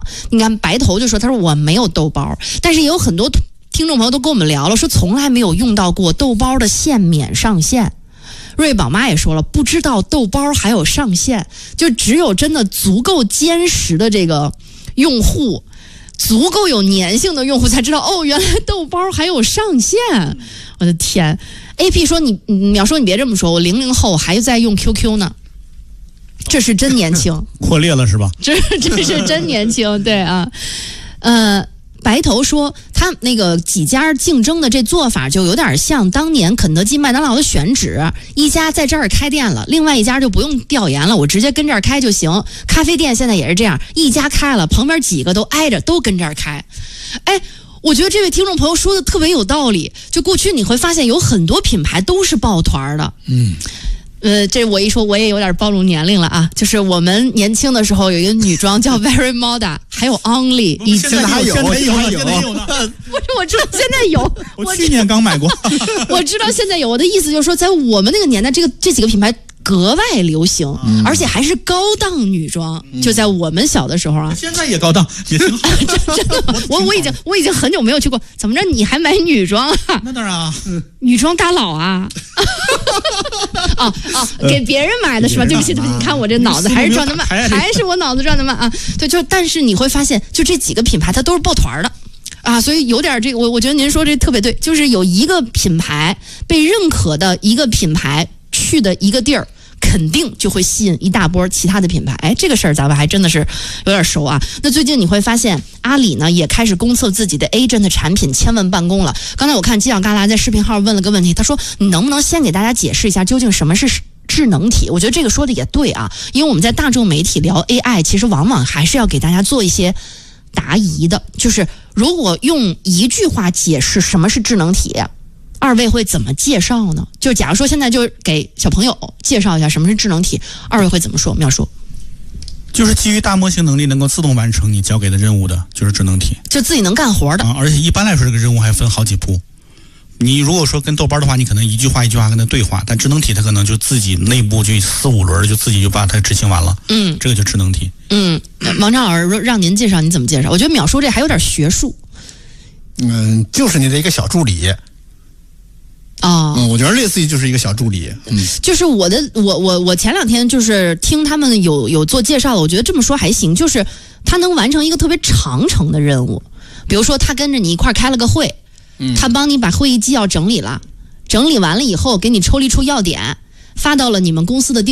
你看白头就说，他说我没有豆包，但是也有很多听众朋友都跟我们聊了，说从来没有用到过豆包的限免上限。瑞宝妈也说了，不知道豆包还有上限，就只有真的足够坚实的这个用户，足够有粘性的用户才知道，哦，原来豆包还有上限。我的天 ，AP 说你淼叔你别这么说，我00后还在用 QQ 呢，这是真年轻， 扩列了是吧？ 这是真年轻，对啊，白头说他那个几家竞争的这做法就有点像当年肯德基、麦当劳的选址，一家在这儿开店了，另外一家就不用调研了，我直接跟这儿开就行。咖啡店现在也是这样，一家开了，旁边几个都挨着，都跟这儿开。哎，我觉得这位听众朋友说的特别有道理，就过去你会发现有很多品牌都是抱团的。这我一说我也有点暴露年龄了啊，就是我们年轻的时候有一个女装叫 Very Moda， 还有 Only， 以及现在还有呢。 不是，我知道现在有， 我去年刚买过。 我知道现在有，我的意思就是说，在我们那个年代，这几个品牌格外流行，而且还是高档女装，就在我们小的时候啊。 现在也高档，也挺好。 真的，我已经很久没有去过，怎么着你还买女装啊？ 那当然啊， 女装大佬啊。给别人买的是吧？对不起，你看我这脑子还是转得慢，还是我脑子转得慢啊。对，但是你会发现，就这几个品牌它都是抱团的啊，所以有点这个，我觉得您说这特别对，就是有一个品牌被认可的一个品牌去的一个地儿，肯定就会吸引一大波其他的品牌。哎，这个事儿咱们还真的是有点熟啊。那最近你会发现，阿里呢也开始公测自己的 Agent 产品，千问办公了。刚才我看犄角旮旯在视频号问了个问题，他说你能不能先给大家解释一下究竟什么是智能体？我觉得这个说的也对啊，因为我们在大众媒体聊 AI， 其实往往还是要给大家做一些答疑的，就是如果用一句话解释什么是智能体，二位会怎么介绍呢？就假如说现在就给小朋友介绍一下什么是智能体，二位会怎么说？描述就是基于大模型能力能够自动完成你交给的任务的，就是智能体， 就自己能干活的。 而且一般来说这个任务还分好几步。你如果说跟豆包的话，你可能一句话一句话跟他对话，但智能体它可能就自己内部就4、5轮就自己就把它执行完了。这个就智能体。 王超老师让您介绍，你怎么介绍？我觉得淼叔这还有点学术。 就是你的一个小助理。我觉得类似于就是一个小助理。 就是我前2天就是听他们有做介绍的，我觉得这么说还行，就是他能完成一个特别长程的任务，比如说他跟着你一块开了个会，他帮你把会议纪要整理了，整理完了以后给你抽离出要点，发到了你们公司的